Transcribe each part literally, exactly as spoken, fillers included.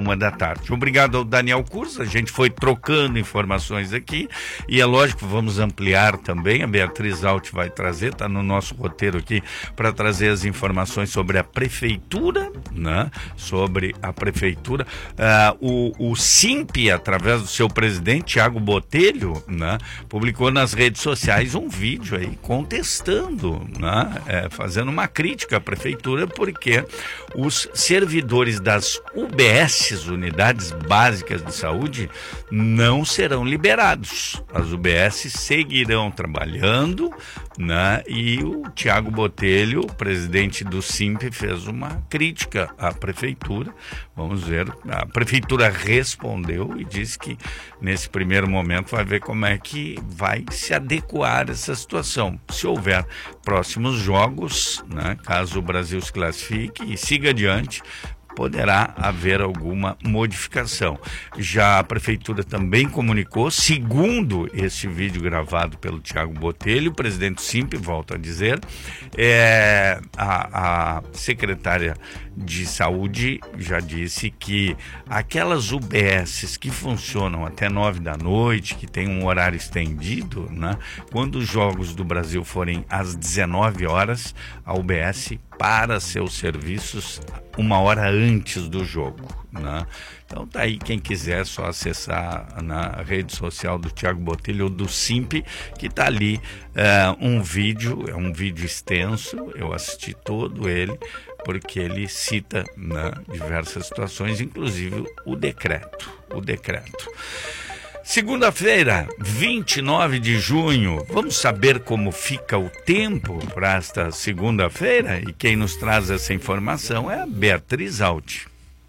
uma da tarde. Obrigado ao Daniel Curso, a gente foi trocando informações aqui e é lógico, vamos ampliar também, a Beatriz Alt vai trazer, está no nosso roteiro aqui para trazer as informações sobre a prefeitura, né? Sobre a prefeitura, uh, o, o Simp, através do seu presidente, Tiago Botelho, né? Publicou nas redes sociais um vídeo aí contestando, né? É, fazendo uma crítica à prefeitura, porque os servidores das U B S, Unidades Básicas de Saúde, não serão liberados. As U B S seguirão trabalhando, né? E o Tiago Botelho, presidente do Simp, fez uma crítica à prefeitura. Vamos ver, a prefeitura respondeu e disse que nesse primeiro momento vai ver como é que vai se adequar essa situação. Se houver próximos jogos, né, caso o Brasil se classifique e siga adiante, poderá haver alguma modificação. Já a prefeitura também comunicou, segundo este vídeo gravado pelo Tiago Botelho, o presidente Simp, volto a dizer, é, a, a secretária de saúde já disse que aquelas U B S que funcionam até nove da noite, que tem um horário estendido, né? Quando os jogos do Brasil forem às dezenove horas, a U B S para seus serviços uma hora antes do jogo, né? Então tá aí, quem quiser, é só acessar na rede social do Tiago Botelho ou do Simp, que tá ali uh, um vídeo, é um vídeo extenso, eu assisti todo ele, porque ele cita, né, diversas situações, inclusive o decreto, o decreto. Segunda-feira, vinte e nove de junho, vamos saber como fica o tempo para esta segunda-feira? E quem nos traz essa informação é a Beatriz Alt.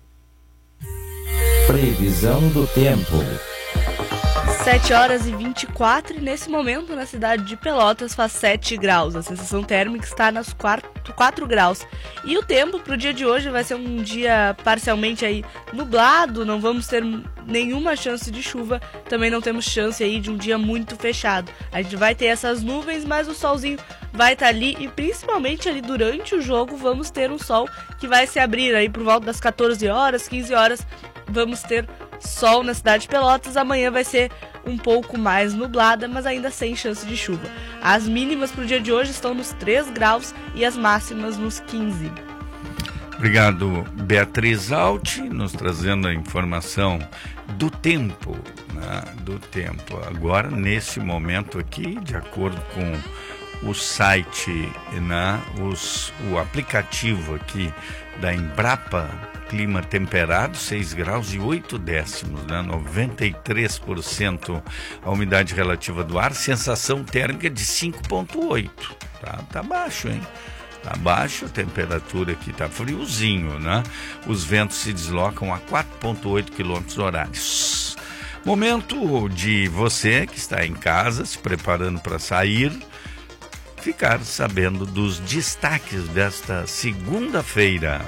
Previsão do tempo. sete horas e vinte e quatro, e nesse momento na cidade de Pelotas faz sete graus. A sensação térmica está nos quatro graus. E o tempo para o dia de hoje vai ser um dia parcialmente aí nublado, não vamos ter nenhuma chance de chuva, também não temos chance aí de um dia muito fechado. A gente vai ter essas nuvens, mas o solzinho vai estar ali, e principalmente ali durante o jogo vamos ter um sol que vai se abrir aí por volta das quatorze horas, quinze horas, vamos ter sol na cidade de Pelotas. Amanhã vai ser um pouco mais nublada, mas ainda sem chance de chuva. As mínimas para o dia de hoje estão nos três graus e as máximas nos quinze. Obrigado, Beatriz Alt, nos trazendo a informação do tempo, né? Do tempo. Agora, nesse momento aqui, de acordo com o site, né? Os, o aplicativo aqui da Embrapa, clima temperado, seis graus e oito décimos, né? noventa e três por cento a umidade relativa do ar, sensação térmica de cinco vírgula oito. Tá, tá baixo, hein? Tá baixo, a temperatura aqui tá friozinho, né? Os ventos se deslocam a quatro vírgula oito quilômetros horários. Momento de você que está em casa, se preparando para sair, ficar sabendo dos destaques desta segunda-feira.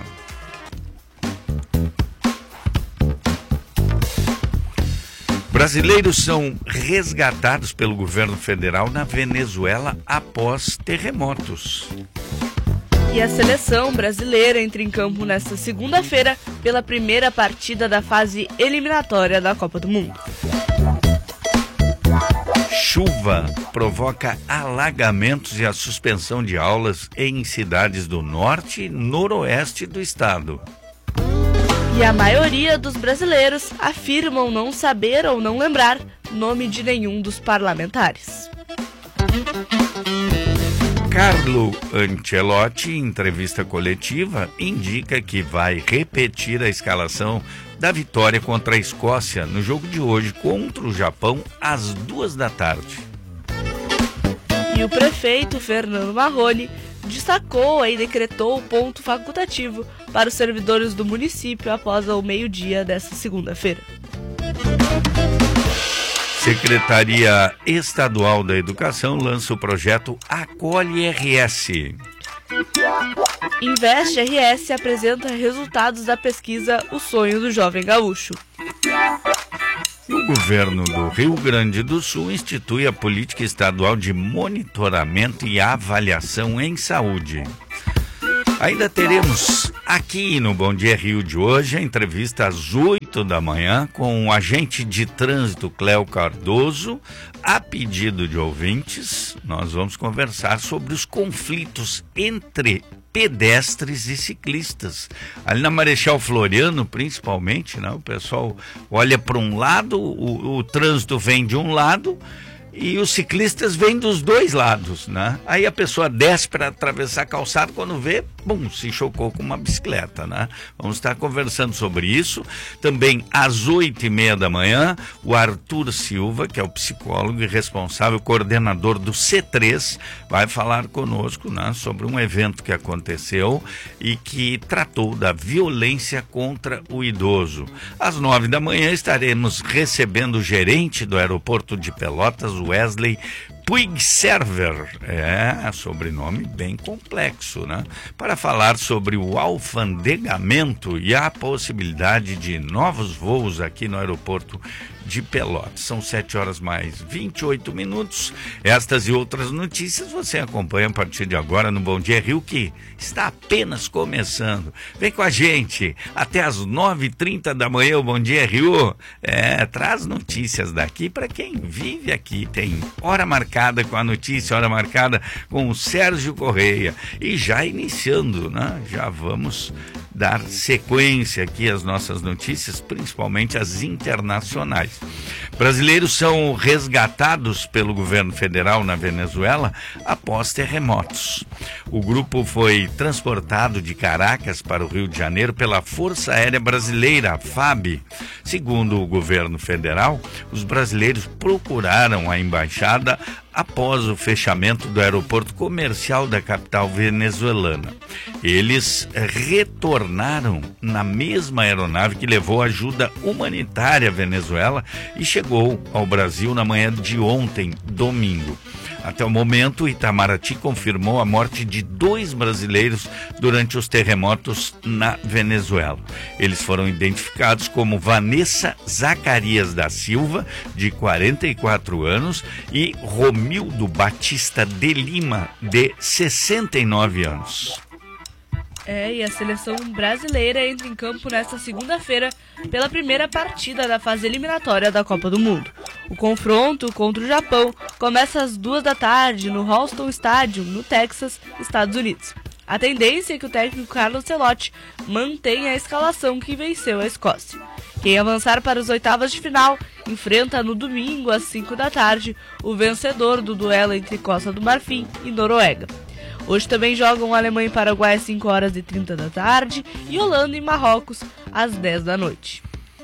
Brasileiros são resgatados pelo governo federal na Venezuela após terremotos. E a seleção brasileira entra em campo nesta segunda-feira pela primeira partida da fase eliminatória da Copa do Mundo. Chuva provoca alagamentos e a suspensão de aulas em cidades do norte e noroeste do estado. E a maioria dos brasileiros afirmam não saber ou não lembrar nome de nenhum dos parlamentares. Carlo Ancelotti, em entrevista coletiva, indica que vai repetir a escalação da vitória contra a Escócia no jogo de hoje contra o Japão às duas da tarde. E o prefeito Fernando Marrone destacou e decretou o ponto facultativo para os servidores do município após o meio-dia desta segunda-feira. Secretaria Estadual da Educação lança o projeto Acolhe R S. Investe R S apresenta resultados da pesquisa O Sonho do Jovem Gaúcho. O governo do Rio Grande do Sul institui a política estadual de monitoramento e avaliação em saúde. Ainda teremos aqui no Bom Dia Rio de hoje a entrevista às oito oito da manhã, com o agente de trânsito Cléo Cardoso. A pedido de ouvintes, nós vamos conversar sobre os conflitos entre pedestres e ciclistas. Ali na Marechal Floriano, principalmente, né? O pessoal olha para um lado, o, o trânsito vem de um lado e os ciclistas vêm dos dois lados, né? Aí a pessoa desce para atravessar a calçada, quando vê, bum, se chocou com uma bicicleta, né? Vamos estar conversando sobre isso. Também às oito e meia da manhã, o Arthur Silva, que é o psicólogo e responsável, coordenador do C três, vai falar conosco, né, sobre um evento que aconteceu e que tratou da violência contra o idoso. Às nove da manhã estaremos recebendo o gerente do aeroporto de Pelotas, Wesley Puigserver, é, sobrenome bem complexo, né? Para falar sobre o alfandegamento e a possibilidade de novos voos aqui no aeroporto de Pelotas. São sete horas mais vinte e oito minutos. Estas e outras notícias você acompanha a partir de agora no Bom Dia Rio, que está apenas começando. Vem com a gente até às nove e trinta da manhã, o Bom Dia Rio é, traz notícias daqui para quem vive aqui. Tem hora marcada com a notícia, hora marcada com o Sérgio Correia. E já iniciando, né? Já vamos dar sequência aqui às nossas notícias, principalmente as internacionais. Brasileiros são resgatados pelo governo federal na Venezuela após terremotos. O grupo foi transportado de Caracas para o Rio de Janeiro pela Força Aérea Brasileira, a FAB. Segundo o governo federal, os brasileiros procuraram a embaixada após o fechamento do aeroporto comercial da capital venezuelana. Eles retornaram na mesma aeronave que levou ajuda humanitária à Venezuela e chegou ao Brasil na manhã de ontem, domingo. Até o momento, Itamaraty confirmou a morte de dois brasileiros durante os terremotos na Venezuela. Eles foram identificados como Vanessa Zacarias da Silva, de quarenta e quatro anos, e Romildo Batista de Lima, de sessenta e nove anos. É, e a seleção brasileira entra em campo nesta segunda-feira pela primeira partida da fase eliminatória da Copa do Mundo. O confronto contra o Japão começa às duas da tarde no Houston Stadium, no Texas, Estados Unidos. A tendência é que o técnico Carlo Ancelotti mantenha a escalação que venceu a Escócia. Quem avançar para as oitavas de final enfrenta no domingo às cinco da tarde o vencedor do duelo entre Costa do Marfim e Noruega. Hoje também jogam Alemanha e Paraguai às cinco horas e trinta da tarde e Holanda e Marrocos às dez da noite.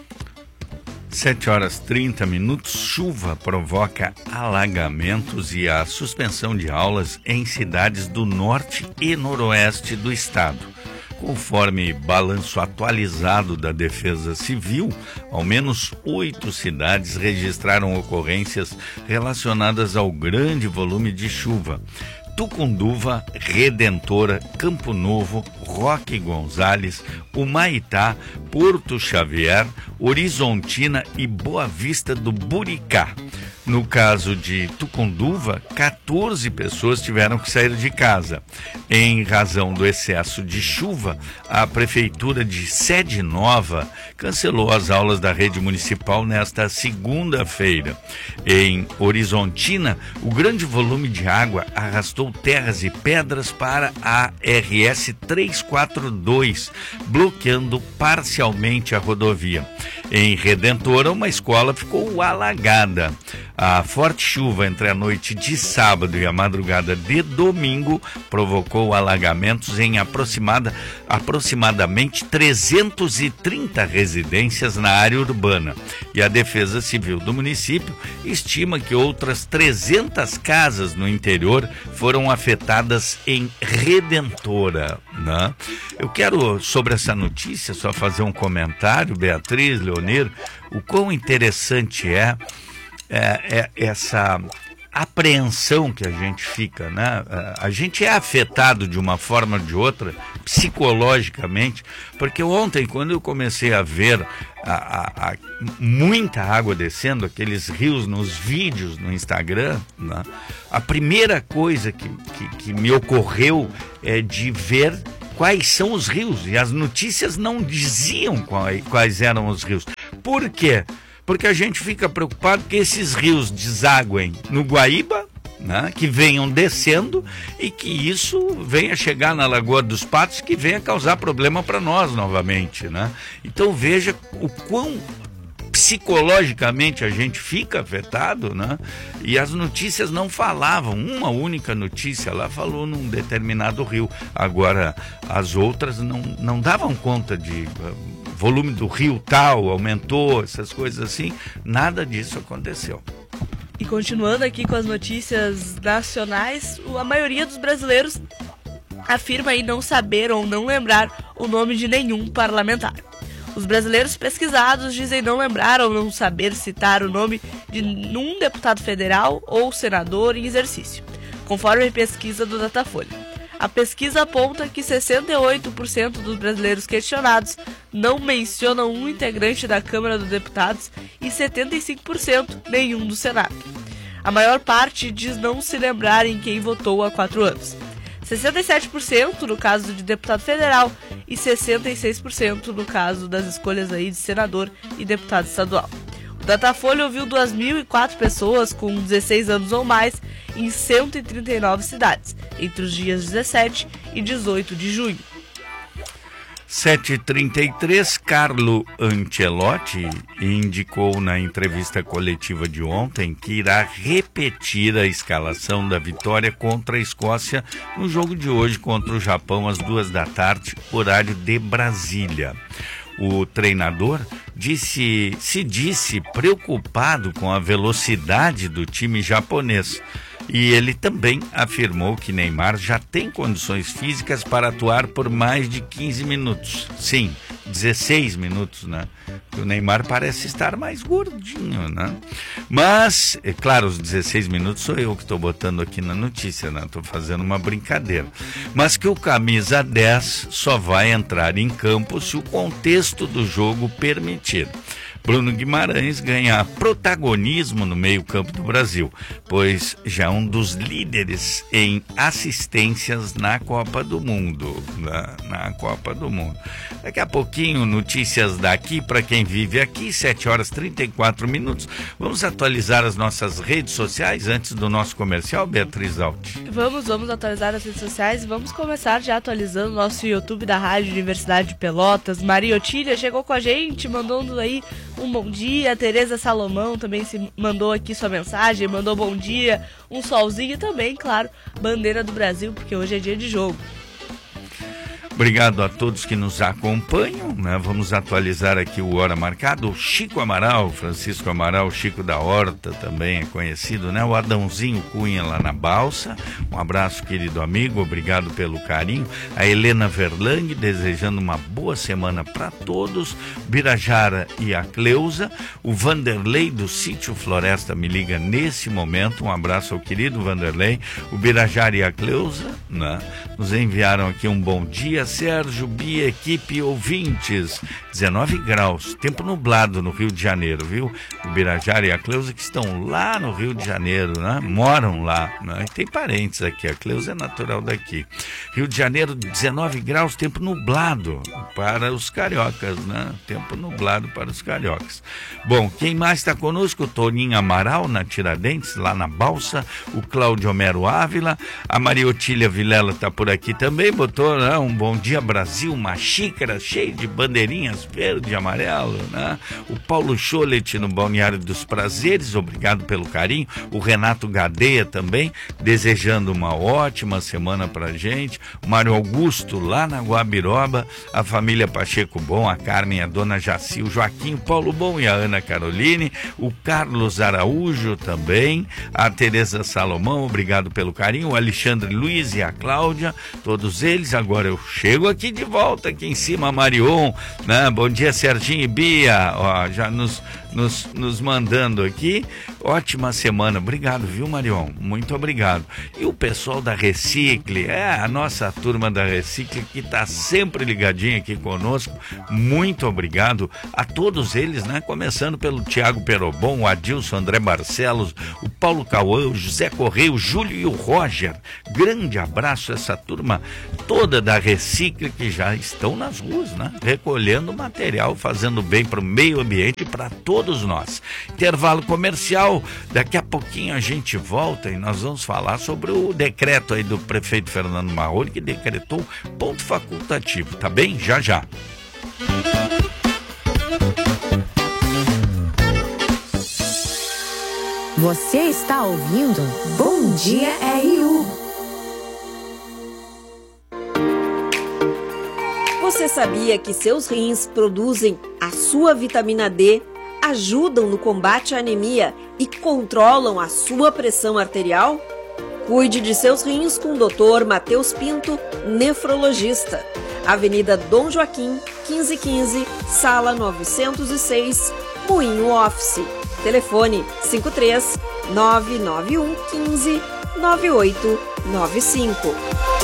sete horas e trinta minutos, chuva provoca alagamentos e a suspensão de aulas em cidades do norte e noroeste do estado. Conforme balanço atualizado da Defesa Civil, ao menos oito cidades registraram ocorrências relacionadas ao grande volume de chuva. Tucunduva, Redentora, Campo Novo, Roque Gonzales, Humaitá, Porto Xavier, Horizontina e Boa Vista do Buricá. No caso de Tucunduva, quatorze pessoas tiveram que sair de casa. Em razão do excesso de chuva, a Prefeitura de Sede Nova cancelou as aulas da rede municipal nesta segunda-feira. Em Horizontina, o grande volume de água arrastou terras e pedras para a R S trezentos e quarenta e dois, bloqueando parcialmente a rodovia. Em Redentora, uma escola ficou alagada. A forte chuva entre a noite de sábado e a madrugada de domingo provocou alagamentos em aproximada, aproximadamente trezentas e trinta residências na área urbana. E a Defesa Civil do município estima que outras trezentas casas no interior foram afetadas em Redentora, né? Eu quero, sobre essa notícia, só fazer um comentário, Beatriz, Leonir, o quão interessante é É, é essa apreensão que a gente fica, né? A gente é afetado de uma forma ou de outra, psicologicamente, porque ontem, quando eu comecei a ver a, a, a, muita água descendo, aqueles rios nos vídeos no Instagram, né? A primeira coisa que, que, que me ocorreu é de ver quais são os rios, e as notícias não diziam quais, quais eram os rios. Por quê? Porque a gente fica preocupado que esses rios desaguem no Guaíba, né, que venham descendo e que isso venha chegar na Lagoa dos Patos, que venha causar problema para nós novamente, né? Então veja o quão psicologicamente a gente fica afetado, né? E as notícias não falavam, uma única notícia lá falou num determinado rio, agora as outras não, não davam conta de uh, volume do rio tal, aumentou, essas coisas assim, nada disso aconteceu. E continuando aqui com as notícias nacionais, a maioria dos brasileiros afirma aí não saber ou não lembrar o nome de nenhum parlamentar. Os brasileiros pesquisados dizem não lembrar ou não saber citar o nome de nenhum deputado federal ou senador em exercício, conforme a pesquisa do Datafolha. A pesquisa aponta que sessenta e oito por cento dos brasileiros questionados não mencionam um integrante da Câmara dos Deputados e setenta e cinco por cento nenhum do Senado. A maior parte diz não se lembrar em quem votou há quatro anos. sessenta e sete por cento no caso de deputado federal e sessenta e seis por cento no caso das escolhas aí de senador e deputado estadual. O Datafolha ouviu duas mil e quatro pessoas com dezesseis anos ou mais em cento e trinta e nove cidades, entre os dias dezessete e dezoito de junho. sete e trinta e três, Carlo Ancelotti indicou na entrevista coletiva de ontem que irá repetir a escalação da vitória contra a Escócia no jogo de hoje contra o Japão às duas da tarde, horário de Brasília. O treinador disse, se disse preocupado com a velocidade do time japonês. E ele também afirmou que Neymar já tem condições físicas para atuar por mais de quinze minutos. Sim, dezesseis minutos, né? O Neymar parece estar mais gordinho, né? Mas, é claro, os dezesseis minutos sou eu que estou botando aqui na notícia, né? Estou fazendo uma brincadeira. Mas que o camisa dez só vai entrar em campo se o contexto do jogo permitir. Bruno Guimarães ganha protagonismo no meio-campo do Brasil, pois já é um dos líderes em assistências na Copa do Mundo. Na, na Copa do Mundo. Daqui a pouquinho, notícias daqui para quem vive aqui, sete horas e trinta e quatro minutos. Vamos atualizar as nossas redes sociais antes do nosso comercial, Beatriz Alt? Vamos, vamos atualizar as redes sociais e vamos começar já atualizando o nosso YouTube da Rádio Universidade de Pelotas. Maria Otília chegou com a gente, mandando aí um bom dia. A Tereza Salomão também se mandou aqui sua mensagem, mandou bom dia, um solzinho e também, claro, bandeira do Brasil, porque hoje é dia de jogo. Obrigado a todos que nos acompanham, né? Vamos atualizar aqui o Hora Marcada. O Chico Amaral, Francisco Amaral, Chico da Horta também é conhecido, né? O Adãozinho Cunha lá na Balsa. Um abraço, querido amigo, obrigado pelo carinho. A Helena Verlang, desejando uma boa semana para todos. Birajara e a Cleusa. O Vanderlei do Sítio Floresta me liga nesse momento. Um abraço ao querido Vanderlei. O Birajara e a Cleusa, né? Nos enviaram aqui um bom dia. Sérgio, Bia, equipe, ouvintes, dezenove graus, tempo nublado no Rio de Janeiro, viu? O Birajara e a Cleusa que estão lá no Rio de Janeiro, né? Moram lá, né? E tem parentes aqui, a Cleusa é natural daqui. Rio de Janeiro, dezenove graus, tempo nublado para os cariocas, né? Tempo nublado para os cariocas. Bom, quem mais está conosco? O Toninho Amaral, na Tiradentes, lá na Balsa, o Cláudio Homero Ávila, a Maria Otília Vilela está por aqui também, botou, né, um bom dia Brasil, uma xícara cheia de bandeirinhas verde e amarelo, né? O Paulo Cholet no Balneário dos Prazeres, obrigado pelo carinho. O Renato Gadeia também, desejando uma ótima semana pra gente. O Mário Augusto lá na Guabiroba, a família Pacheco Bom, a Carmen, a Dona Jaci, o Joaquim, o Paulo Bom e a Ana Caroline, o Carlos Araújo também, a Tereza Salomão, obrigado pelo carinho, o Alexandre Luiz e a Cláudia, todos eles. Agora eu chego aqui de volta, aqui em cima, Marion, né? Bom dia, Serginho e Bia. Ó, já nos, nos, nos mandando aqui. Ótima semana. Obrigado, viu, Marion? Muito obrigado. E o pessoal da Recicle, é a nossa turma da Recicle que está sempre ligadinha aqui conosco. Muito obrigado a todos eles, né? Começando pelo Tiago Perobon, o Adilson, André Barcelos, o Paulo Cauã, o José Correia, o Júlio e o Roger. Grande abraço a essa turma toda da Recicle que já estão nas ruas, né? Recolhendo material, fazendo bem para o meio ambiente e para todos nós. Intervalo comercial, daqui a pouquinho a gente volta e nós vamos falar sobre o decreto aí do prefeito Fernando Marrone, que decretou ponto facultativo, tá bem? Já já. Você está ouvindo Bom Dia R U. Você sabia que seus rins produzem a sua vitamina D, ajudam no combate à anemia e controlam a sua pressão arterial? Cuide de seus rins com o doutor Matheus Pinto, nefrologista. Avenida Dom Joaquim, quinze quinze, sala novecentos e seis, Moinho Office. Telefone cinco três nove nove um um cinco nove oito nove cinco.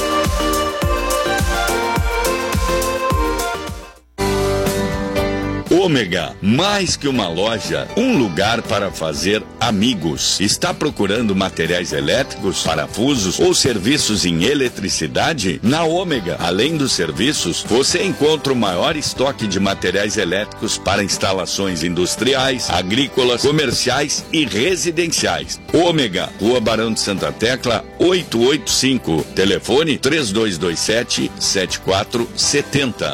Ômega, mais que uma loja, um lugar para fazer amigos. Está procurando materiais elétricos, parafusos ou serviços em eletricidade? Na Ômega, além dos serviços, você encontra o maior estoque de materiais elétricos para instalações industriais, agrícolas, comerciais e residenciais. Ômega, Rua Barão de Santa Tecla, oitocentos e oitenta e cinco. Telefone três dois dois sete, sete quatro sete zero.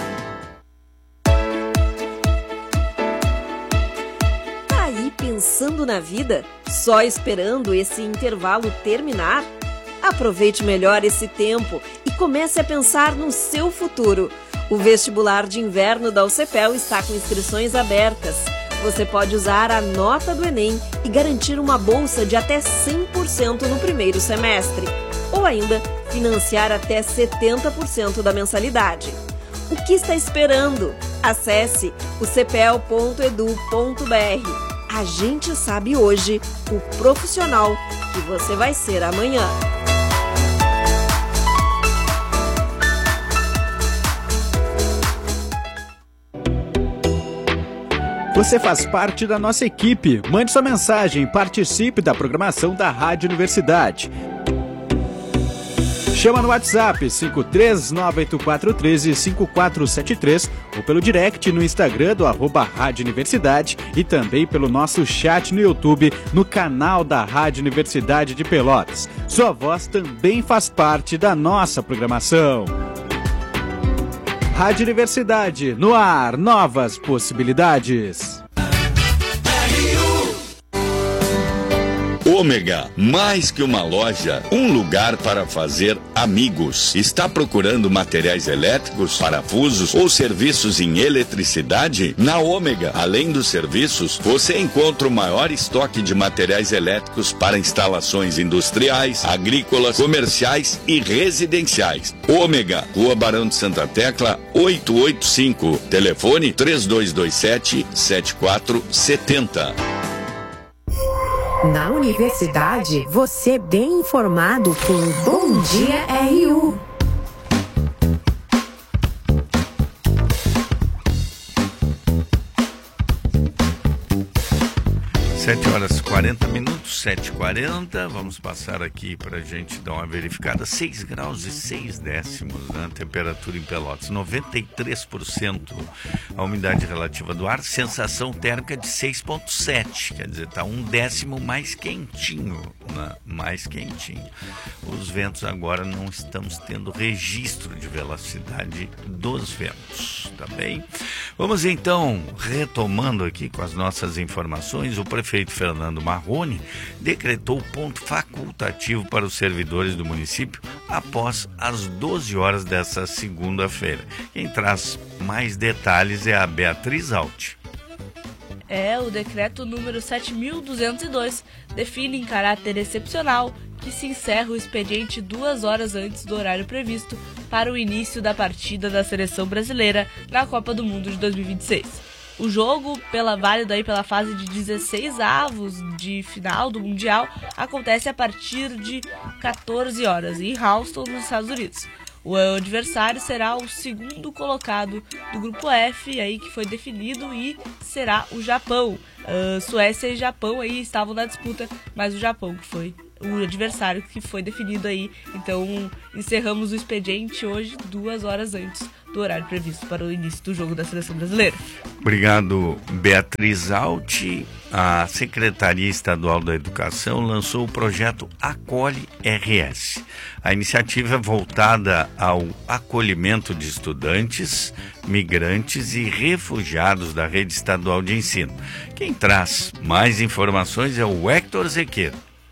Pensando na vida, só esperando esse intervalo terminar? Aproveite melhor esse tempo e comece a pensar no seu futuro. O vestibular de inverno da U C P E L está com inscrições abertas. Você pode usar a nota do Enem e garantir uma bolsa de até cem por cento no primeiro semestre, ou ainda financiar até setenta por cento da mensalidade. O que está esperando? Acesse o c p e l ponto e d u ponto b r. A gente sabe hoje o profissional que você vai ser amanhã. Você faz parte da nossa equipe. Mande sua mensagem e participe da programação da Rádio Universidade. Chama no WhatsApp cinco três nove oito quatro um três cinco quatro sete três ou pelo direct no Instagram do arroba Rádio Universidade e também pelo nosso chat no YouTube no canal da Rádio Universidade de Pelotas. Sua voz também faz parte da nossa programação. Rádio Universidade, no ar, novas possibilidades. Ômega, mais que uma loja, um lugar para fazer amigos. Está procurando materiais elétricos, parafusos ou serviços em eletricidade? Na Ômega, além dos serviços, você encontra o maior estoque de materiais elétricos para instalações industriais, agrícolas, comerciais e residenciais. Ômega, Rua Barão de Santa Tecla, oitocentos e oitenta e cinco. Telefone três dois dois sete, sete quatro sete zero. Na universidade, você bem informado com o Bom Dia R U. sete horas e quarenta minutos, sete e quarenta. Vamos passar aqui para a gente dar uma verificada. seis graus e seis décimos, né? Temperatura em Pelotas, noventa e três por cento a umidade relativa do ar, sensação térmica de seis vírgula sete, quer dizer, está um décimo mais quentinho, né? Mais quentinho. Os ventos agora não estamos tendo registro de velocidade dos ventos, tá bem? Vamos então, retomando aqui com as nossas informações. O prefeito Fernando Marrone decretou ponto facultativo para os servidores do município após as doze horas dessa segunda-feira. Quem traz mais detalhes é a Beatriz Alt. É, o decreto número sete mil duzentos e dois define em caráter excepcional que se encerra o expediente duas horas antes do horário previsto para o início da partida da seleção brasileira na Copa do Mundo de dois mil e vinte e seis. O jogo, pela válido aí pela fase de dezesseis avos de final do Mundial, acontece a partir de quatorze horas em Houston, nos Estados Unidos. O adversário será o segundo colocado do grupo F, aí que foi definido, e será o Japão. Uh, Suécia e Japão aí estavam na disputa, mas o Japão que foi o adversário que foi definido aí. Então encerramos o expediente hoje, duas horas antes do horário previsto para o início do jogo da Seleção Brasileira. Obrigado, Beatriz Alt. A Secretaria Estadual da Educação lançou o projeto Acolhe R S. A iniciativa é voltada ao acolhimento de estudantes, migrantes e refugiados da rede estadual de ensino. Quem traz mais informações é o Hector Zequer.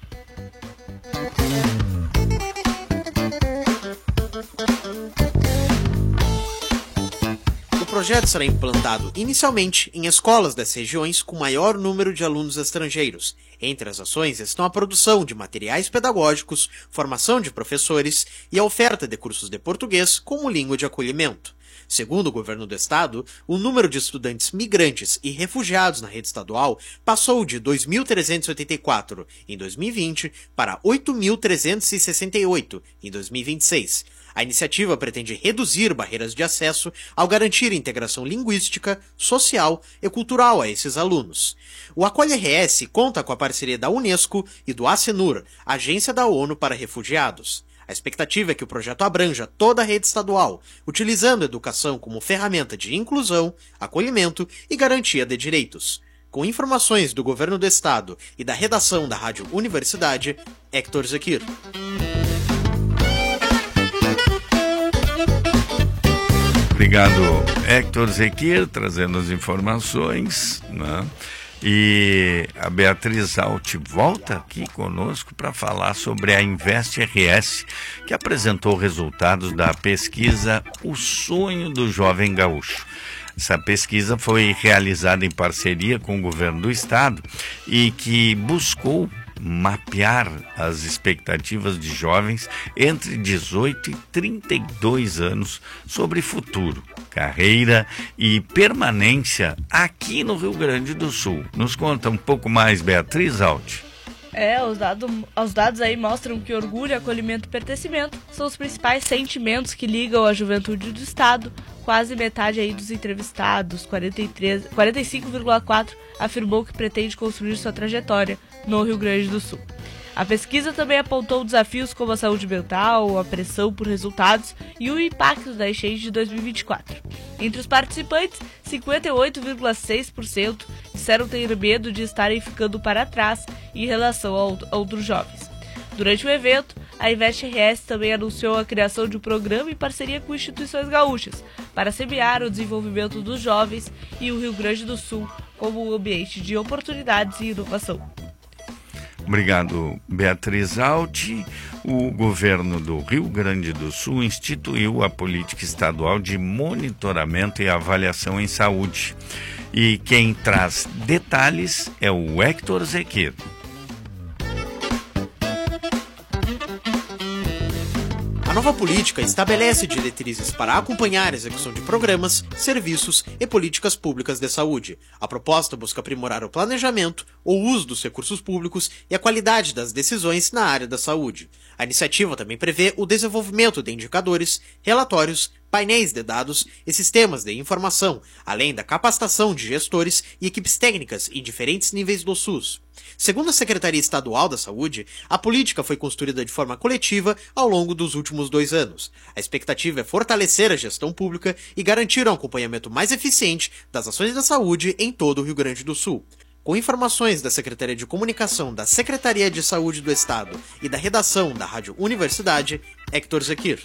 O projeto será implantado inicialmente em escolas das regiões com maior número de alunos estrangeiros. Entre as ações estão a produção de materiais pedagógicos, formação de professores e a oferta de cursos de português como língua de acolhimento. Segundo o governo do estado, o número de estudantes migrantes e refugiados na rede estadual passou de dois mil trezentos e oitenta e quatro em dois mil e vinte para oito mil trezentos e sessenta e oito em dois mil e vinte e seis. A iniciativa pretende reduzir barreiras de acesso ao garantir integração linguística, social e cultural a esses alunos. O Acolhe R S conta com a parceria da Unesco e do Acnur, Agência da ONU para Refugiados. A expectativa é que o projeto abranja toda a rede estadual, utilizando a educação como ferramenta de inclusão, acolhimento e garantia de direitos. Com informações do governo do estado e da redação da Rádio Universidade, Hector Zequer. Obrigado, Hector Zequer, trazendo as informações, né? E a Beatriz Alt volta aqui conosco para falar sobre a Invest R S, que apresentou resultados da pesquisa O Sonho do Jovem Gaúcho. Essa pesquisa foi realizada em parceria com o governo do estado e que buscou mapear as expectativas de jovens entre dezoito e trinta e dois anos sobre futuro, carreira e permanência aqui no Rio Grande do Sul. Nos conta um pouco mais, Beatriz Alt. É, os, dado, os dados aí mostram que orgulho, acolhimento e pertencimento são os principais sentimentos que ligam a juventude do estado. Quase metade aí dos entrevistados, quarenta e três, quarenta e cinco vírgula quatro por cento, afirmou que pretende construir sua trajetória no Rio Grande do Sul. A pesquisa também apontou desafios como a saúde mental, a pressão por resultados e o impacto da enchente de dois mil e vinte e quatro. Entre os participantes, cinquenta e oito vírgula seis por cento disseram ter medo de estarem ficando para trás em relação a outros jovens. Durante o evento, a Invest R S também anunciou a criação de um programa em parceria com instituições gaúchas para semear o desenvolvimento dos jovens e o Rio Grande do Sul como um ambiente de oportunidades e inovação. Obrigado, Beatriz Alt. O governo do Rio Grande do Sul instituiu a política estadual de monitoramento e avaliação em saúde. E quem traz detalhes é o Hector Zequer. A nova política estabelece diretrizes para acompanhar a execução de programas, serviços e políticas públicas de saúde. A proposta busca aprimorar o planejamento, o uso dos recursos públicos e a qualidade das decisões na área da saúde. A iniciativa também prevê o desenvolvimento de indicadores, relatórios, painéis de dados e sistemas de informação, além da capacitação de gestores e equipes técnicas em diferentes níveis do SUS. Segundo a Secretaria Estadual da Saúde, a política foi construída de forma coletiva ao longo dos últimos dois anos. A expectativa é fortalecer a gestão pública e garantir um acompanhamento mais eficiente das ações da saúde em todo o Rio Grande do Sul. Com informações da Secretaria de Comunicação da Secretaria de Saúde do Estado e da redação da Rádio Universidade, Hector Zequer.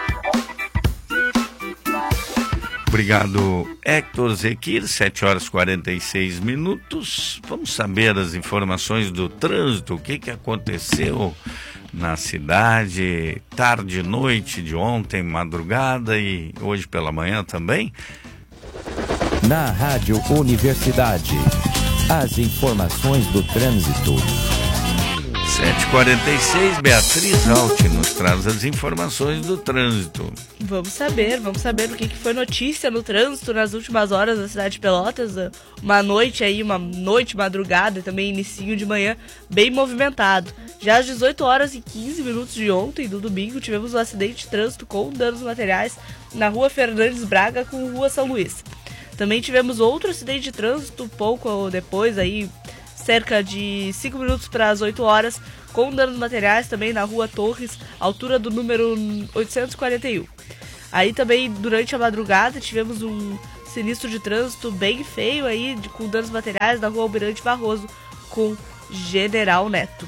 Obrigado, Hector Zequer, sete horas e quarenta e seis minutos. Vamos saber as informações do trânsito, o que, que aconteceu na cidade, tarde, noite de ontem, madrugada e hoje pela manhã também. Na Rádio Universidade, as informações do trânsito. sete e quarenta e seis, Beatriz Alt nos traz as informações do trânsito. Vamos saber, vamos saber o que, que foi notícia no trânsito nas últimas horas da cidade de Pelotas. Uma noite aí, uma noite, madrugada e também inicinho de manhã bem movimentado. Já às dezoito horas e quinze minutos de ontem, do domingo, tivemos um acidente de trânsito com danos materiais na rua Fernandes Braga com rua São Luís. Também tivemos outro acidente de trânsito pouco depois, aí cerca de cinco minutos para as oito horas, com danos materiais também na rua Torres, altura do número oitocentos e quarenta e um. Aí também, durante a madrugada, tivemos um sinistro de trânsito bem feio aí, de, com danos materiais na rua Almirante Barroso, com General Neto.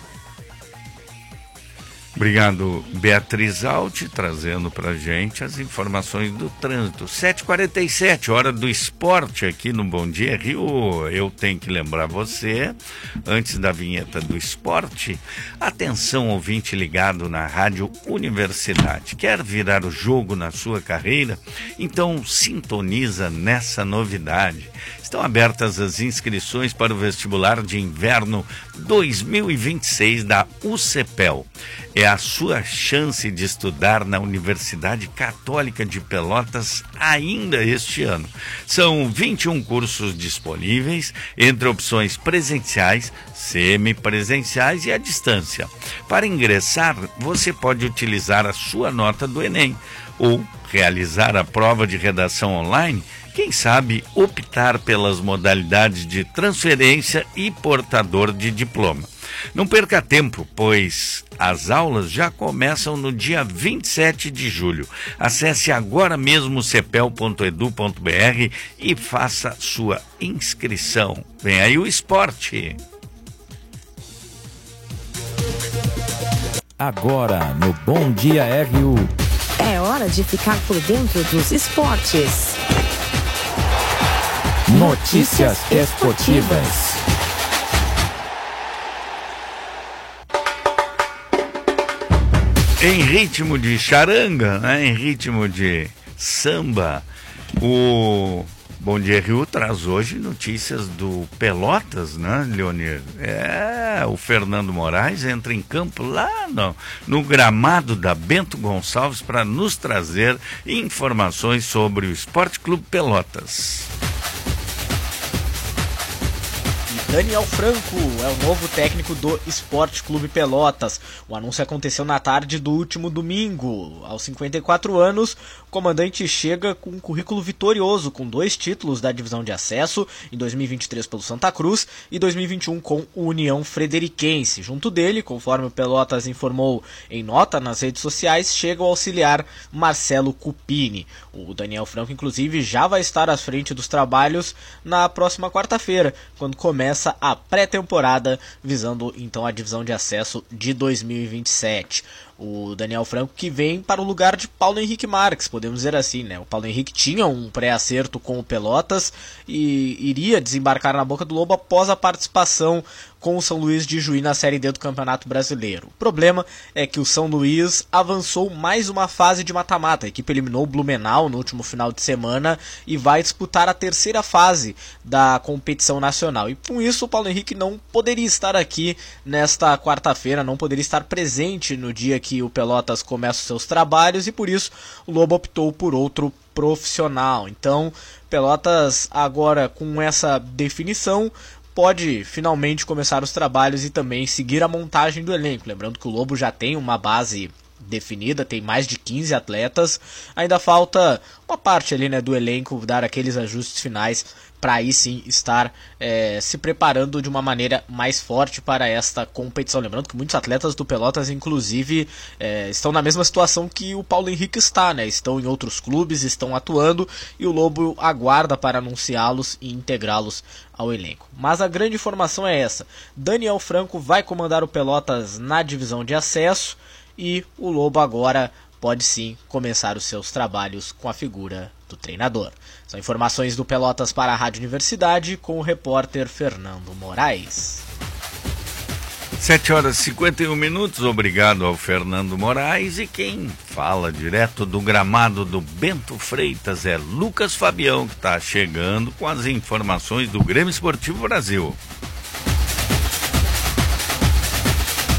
Obrigado, Beatriz Alt, trazendo pra gente as informações do trânsito. sete e quarenta e sete, hora do esporte aqui no Bom Dia Rio. Eu tenho que lembrar você, antes da vinheta do esporte, atenção ouvinte ligado na Rádio Universidade. Quer virar o jogo na sua carreira? Então sintoniza nessa novidade. Estão abertas as inscrições para o vestibular de inverno dois mil e vinte e seis da U C P E L. É a sua chance de estudar na Universidade Católica de Pelotas ainda este ano. São vinte e um cursos disponíveis, entre opções presenciais, semipresenciais e à distância. Para ingressar, você pode utilizar a sua nota do Enem ou realizar a prova de redação online. Quem sabe optar pelas modalidades de transferência e portador de diploma. Não perca tempo, pois as aulas já começam no dia vinte e sete de julho. Acesse agora mesmo cepel ponto edu ponto br e faça sua inscrição. Vem aí o esporte. Agora no Bom Dia R U. É hora de ficar por dentro dos esportes. Notícias esportivas. Em ritmo de charanga, né? Em ritmo de samba, o Bom Dia R U traz hoje notícias do Pelotas, né, Leonir? É, o Fernando Moraes entra em campo lá no, no gramado da Bento Gonçalves para nos trazer informações sobre o Esporte Clube Pelotas. Daniel Franco é o novo técnico do Esporte Clube Pelotas. O anúncio aconteceu na tarde do último domingo. Aos cinquenta e quatro anos, o comandante chega com um currículo vitorioso, com dois títulos da divisão de acesso, em dois mil e vinte e três pelo Santa Cruz e dois mil e vinte e um com o União Frederiquense. Junto dele, conforme o Pelotas informou em nota nas redes sociais, chega o auxiliar Marcelo Cupini. O Daniel Franco, inclusive, já vai estar à frente dos trabalhos na próxima quarta-feira, quando começa a pré-temporada, visando então a divisão de acesso de dois mil e vinte e sete. O Daniel Franco que vem para o lugar de Paulo Henrique Marques, podemos dizer assim, né? O Paulo Henrique tinha um pré-acerto com o Pelotas e iria desembarcar na Boca do Lobo após a participação com o São Luís de Juí na Série D do Campeonato Brasileiro. O problema é que o São Luís avançou mais uma fase de mata-mata. A equipe eliminou o Blumenau no último final de semana e vai disputar a terceira fase da competição nacional. E com isso o Paulo Henrique não poderia estar aqui nesta quarta-feira, não poderia estar presente no dia que o Pelotas começa os seus trabalhos e por isso o Lobo optou por outro profissional. Então, Pelotas agora com essa definição pode finalmente começar os trabalhos e também seguir a montagem do elenco. Lembrando que o Lobo já tem uma base definida, tem mais de quinze atletas, ainda falta uma parte ali, né, do elenco dar aqueles ajustes finais para aí sim estar é, se preparando de uma maneira mais forte para esta competição. Lembrando que muitos atletas do Pelotas, inclusive, é, estão na mesma situação que o Paulo Henrique está, né? Estão em outros clubes, estão atuando e o Lobo aguarda para anunciá-los e integrá-los ao elenco. Mas a grande informação é essa: Daniel Franco vai comandar o Pelotas na divisão de acesso e o Lobo agora pode sim começar os seus trabalhos com a figura do treinador. São informações do Pelotas para a Rádio Universidade com o repórter Fernando Moraes. sete horas e cinquenta e um minutos, obrigado ao Fernando Moraes. E quem fala direto do gramado do Bento Freitas é Lucas Fabião, que está chegando com as informações do Grêmio Esportivo Brasil.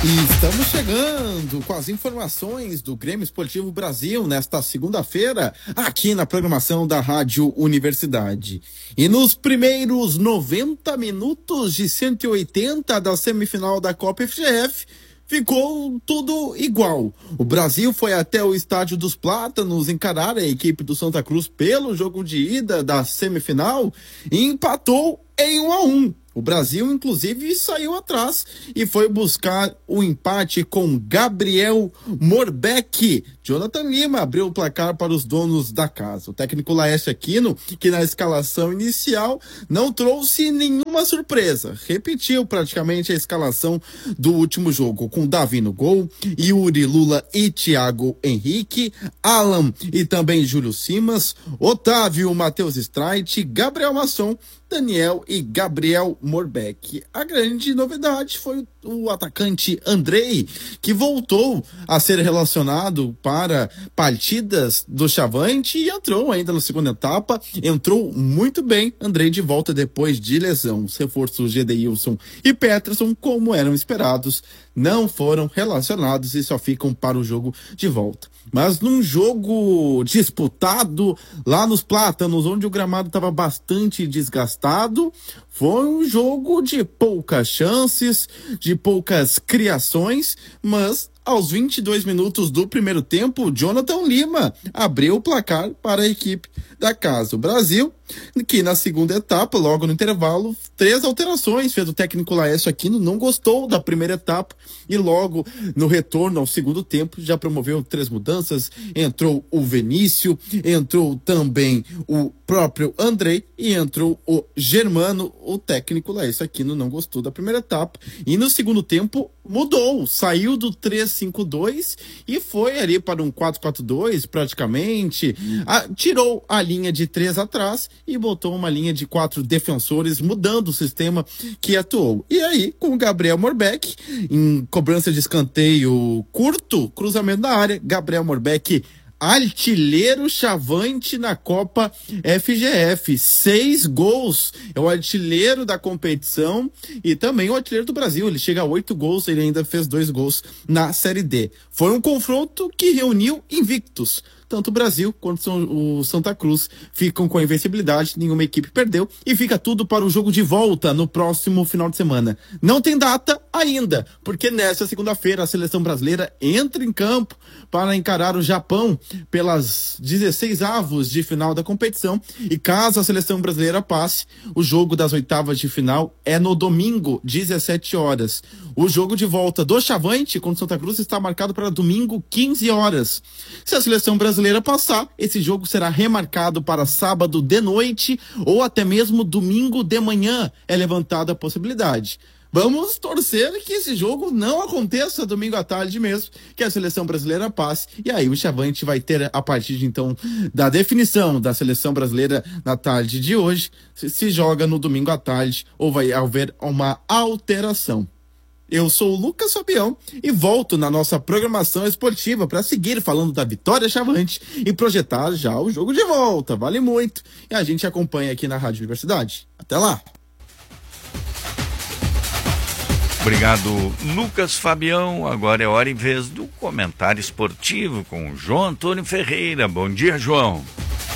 E estamos chegando com as informações do Grêmio Esportivo Brasil nesta segunda-feira, aqui na programação da Rádio Universidade. E nos primeiros noventa minutos de cento e oitenta da semifinal da Copa F G F, ficou tudo igual. O Brasil foi até o Estádio dos Plátanos encarar a equipe do Santa Cruz pelo jogo de ida da semifinal e empatou em um a um. O Brasil, inclusive, saiu atrás e foi buscar o empate com Gabriel Morbeck. Jonathan Lima abriu o placar para os donos da casa. O técnico Laércio Aquino, que na escalação inicial não trouxe nenhuma surpresa. Repetiu praticamente a escalação do último jogo, com Davi no gol, Yuri Lula e Thiago Henrique, Alan e também Júlio Simas, Otávio, Matheus Streit, Gabriel Masson, Daniel e Gabriel Morbeck. A grande novidade foi o atacante Andrei, que voltou a ser relacionado para partidas do Chavante e entrou ainda na segunda etapa, entrou muito bem. Andrei de volta depois de lesão. Os reforços Gedeilson e Peterson, como eram esperados, não foram relacionados e só ficam para o jogo de volta. Mas num jogo disputado lá nos Plátanos, onde o gramado estava bastante desgastado, foi um jogo de poucas chances, de poucas criações, mas aos vinte e dois minutos do primeiro tempo, Jonathan Lima abriu o placar para a equipe da casa. O Brasil, que na segunda etapa, logo no intervalo, três alterações fez o técnico Laércio Aquino, não gostou da primeira etapa e logo no retorno ao segundo tempo já promoveu três mudanças. Entrou o Vinícius, entrou também o próprio Andrei e entrou o Germano. O técnico Laércio Aquino não gostou da primeira etapa e no segundo tempo mudou, saiu do três cinco dois e foi ali para um quatro quatro dois praticamente, a, tirou a linha de três atrás e botou uma linha de quatro defensores, mudando o sistema que atuou. E aí, com o Gabriel Morbeck, em cobrança de escanteio curto, cruzamento da área, Gabriel Morbeck, artilheiro Chavante na Copa F G F, seis gols, é o artilheiro da competição e também o artilheiro do Brasil, ele chega a oito gols, ele ainda fez dois gols na Série D. Foi um confronto que reuniu invictos, tanto o Brasil quanto o Santa Cruz ficam com a invencibilidade, nenhuma equipe perdeu e fica tudo para o jogo de volta no próximo final de semana. Não tem data ainda, porque nesta segunda-feira a seleção brasileira entra em campo para encarar o Japão pelas dezesseis avos de final da competição e caso a seleção brasileira passe, o jogo das oitavas de final é no domingo, dezessete horas. O jogo de volta do Chavante contra o Santa Cruz está marcado para domingo, quinze horas. Se a seleção brasileira passar, esse jogo será remarcado para sábado de noite ou até mesmo domingo de manhã. É levantada a possibilidade. Vamos torcer que esse jogo não aconteça domingo à tarde mesmo, que a seleção brasileira passe. E aí o Chavante vai ter, a partir de então da definição da seleção brasileira na tarde de hoje, se, se joga no domingo à tarde ou vai haver uma alteração. Eu sou o Lucas Fabião e volto na nossa programação esportiva para seguir falando da vitória Chavante e projetar já o jogo de volta. Vale muito. E a gente acompanha aqui na Rádio Universidade. Até lá. Obrigado, Lucas Fabião. Agora é hora e vez do comentário esportivo com o João Antônio Ferreira. Bom dia, João.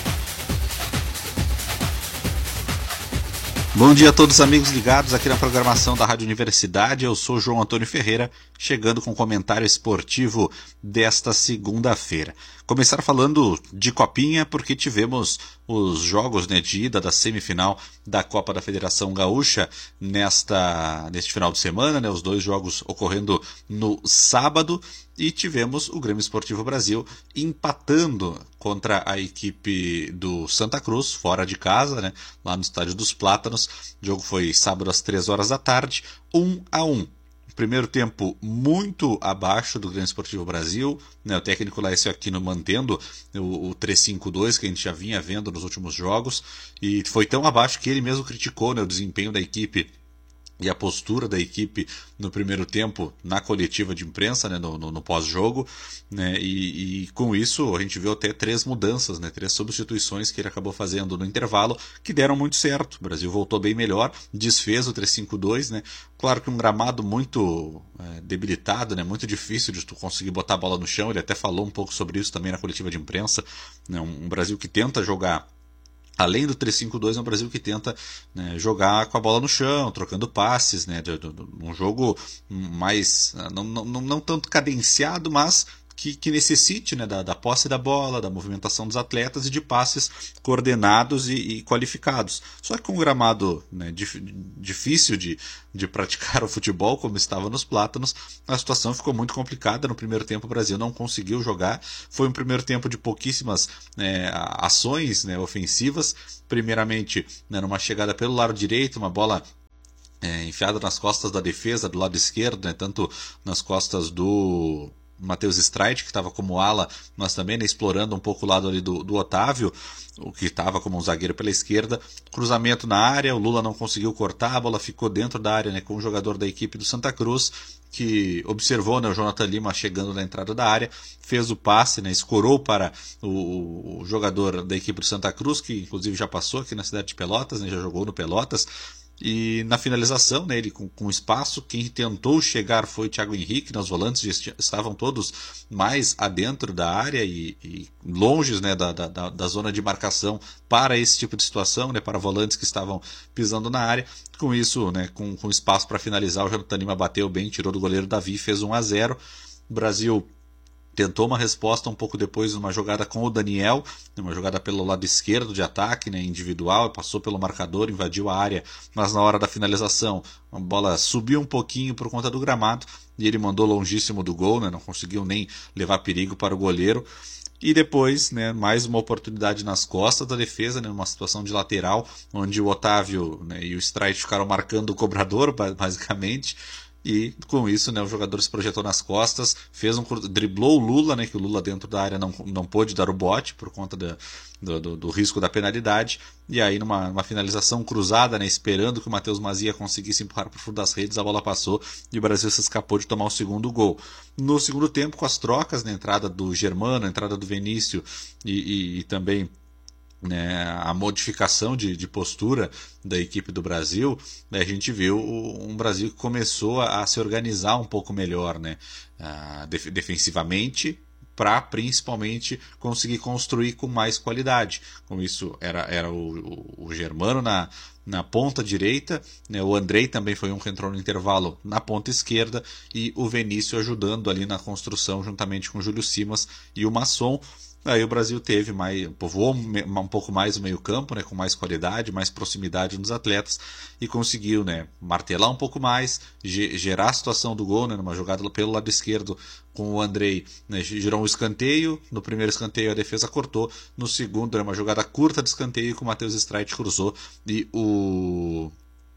Bom dia a todos os amigos ligados aqui na programação da Rádio Universidade. Eu sou João Antônio Ferreira, chegando com o comentário esportivo desta segunda-feira. Começar falando de Copinha, porque tivemos os jogos, né, de ida da semifinal da Copa da Federação Gaúcha nesta, neste final de semana, né, os dois jogos ocorrendo no sábado, e tivemos o Grêmio Esportivo Brasil empatando contra a equipe do Santa Cruz, fora de casa, né, lá no Estádio dos Plátanos. O jogo foi sábado às três horas da tarde, um a um. Primeiro tempo muito abaixo do Grêmio Esportivo Brasil, né, o técnico Laércio Aquino mantendo o, o três cinco dois que a gente já vinha vendo nos últimos jogos, e foi tão abaixo que ele mesmo criticou, né, o desempenho da equipe e a postura da equipe no primeiro tempo na coletiva de imprensa, né, no, no, no pós-jogo, né, e, e com isso a gente viu até três mudanças, né, três substituições que ele acabou fazendo no intervalo, que deram muito certo. O Brasil voltou bem melhor, desfez o três cinco dois, né, claro que um gramado muito é, debilitado, né, muito difícil de tu conseguir botar a bola no chão. Ele até falou um pouco sobre isso também na coletiva de imprensa, né, um, um Brasil que tenta jogar. Além do três cinco dois, é um Brasil que tenta, né, jogar com a bola no chão, trocando passes, né, de, de, de, um jogo mais, não, não, não tanto cadenciado, mas que, que necessite, né, da, da posse da bola, da movimentação dos atletas e de passes coordenados e, e qualificados. Só que com um gramado, né, dif, difícil de, de praticar o futebol, como estava nos Plátanos, a situação ficou muito complicada. No primeiro tempo o Brasil não conseguiu jogar. Foi um primeiro tempo de pouquíssimas é, ações, né, ofensivas. Primeiramente, né, numa chegada pelo lado direito, uma bola é, enfiada nas costas da defesa do lado esquerdo, né, tanto nas costas do Matheus Streit, que estava como ala, mas também, né, explorando um pouco o lado ali do, do Otávio, o que estava como um zagueiro pela esquerda. Cruzamento na área, o Lula não conseguiu cortar, a bola ficou dentro da área, né, com o jogador da equipe do Santa Cruz, que observou, né, o Jonathan Lima chegando na entrada da área, fez o passe, né, escorou para o, o jogador da equipe do Santa Cruz, que inclusive já passou aqui na cidade de Pelotas, né, já jogou no Pelotas. E na finalização, né, ele com, com espaço, quem tentou chegar foi o Thiago Henrique, né, os volantes estavam todos mais adentro da área e, e longe, né, da, da, da zona de marcação para esse tipo de situação, né, para volantes que estavam pisando na área. Com isso, né, com, com espaço para finalizar, o Jonathan Lima bateu bem, tirou do goleiro Davi e fez um a zero. O Brasil tentou uma resposta um pouco depois numa jogada com o Daniel, uma jogada pelo lado esquerdo de ataque, né, individual, passou pelo marcador, invadiu a área, mas na hora da finalização a bola subiu um pouquinho por conta do gramado e ele mandou longíssimo do gol, né, não conseguiu nem levar perigo para o goleiro. E depois, né, mais uma oportunidade nas costas da defesa, né, numa situação de lateral, onde o Otávio, né, e o Streit ficaram marcando o cobrador, basicamente. E com isso, né, o jogador se projetou nas costas, fez um driblou o Lula, né, que o Lula dentro da área não, não pôde dar o bote por conta da, do, do, do risco da penalidade. E aí numa, numa finalização cruzada, né, esperando que o Matheus Mazia conseguisse empurrar para o fundo das redes, a bola passou e o Brasil se escapou de tomar o segundo gol. No segundo tempo, com as trocas, na, né, entrada do Germano, a entrada do Vinícius e, e, e também, né, a modificação de, de postura da equipe do Brasil, né, a gente viu um Brasil que começou a, a se organizar um pouco melhor, né, uh, def, defensivamente, para principalmente conseguir construir com mais qualidade. Com isso, era, era o, o, o Germano na, na ponta direita, né, o Andrei também foi um que entrou no intervalo na ponta esquerda, e o Vinícius ajudando ali na construção juntamente com o Júlio Simas e o Masson. Aí o Brasil teve mais, povoou um pouco mais o meio-campo, né, com mais qualidade, mais proximidade nos atletas, e conseguiu, né, martelar um pouco mais, gerar a situação do gol, né, numa jogada pelo lado esquerdo com o Andrei, né, gerou um escanteio. No primeiro escanteio a defesa cortou, no segundo era uma jogada curta de escanteio que o Matheus Streit cruzou e o